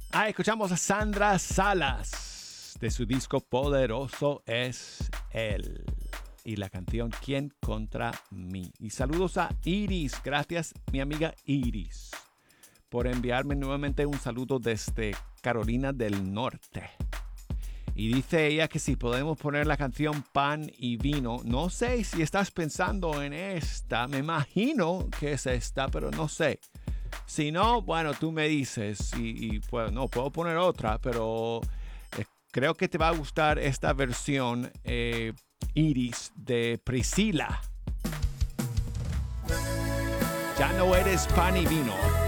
Escuchamos a Sandra Salas de su disco Poderoso es Él y la canción ¿Quién contra mí? Y saludos a Iris, gracias mi amiga Iris por enviarme nuevamente un saludo desde Carolina del Norte. Y dice ella que si podemos poner la canción Pan y Vino. No sé si estás pensando en esta, me imagino que es esta, pero no sé. Si no, bueno, tú me dices y pues, no, puedo poner otra, pero creo que te va a gustar esta versión Iris de Priscila. Ya no eres pan y vino.